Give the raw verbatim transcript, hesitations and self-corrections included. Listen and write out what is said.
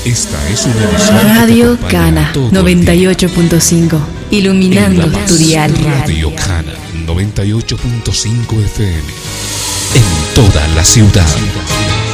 Esta es una emisora Radio Cana noventa y ocho punto cinco, iluminando tu dial. Radio Cana noventa y ocho punto cinco F M en toda la ciudad.